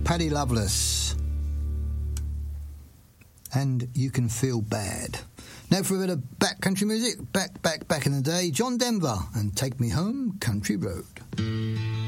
Paddy Loveless. And You Can Feel Bad. Now for a bit of back country music, back in the day, John Denver and Take Me Home, Country Road.